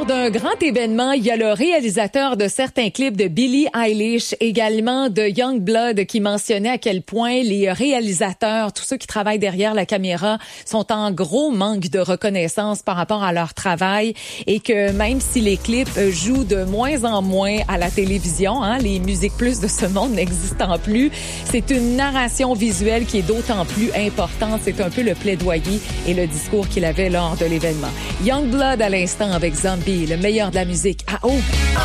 d'un grand événement, il y a le réalisateur de certains clips de Billie Eilish, également de Youngblood, qui mentionnait à quel point les réalisateurs, tous ceux qui travaillent derrière la caméra, sont en gros manque de reconnaissance par rapport à leur travail et que même si les clips jouent de moins en moins à la télévision, les Musiques Plus de ce monde n'existant plus, c'est une narration visuelle qui est d'autant plus importante. C'est un peu le plaidoyer et le discours qu'il avait lors de l'événement. Youngblood à l'instant avec Zombie, le meilleur de la musique à haut.